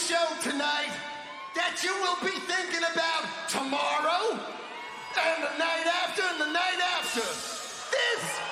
show tonight that you will be thinking about tomorrow and the night after and the night after. This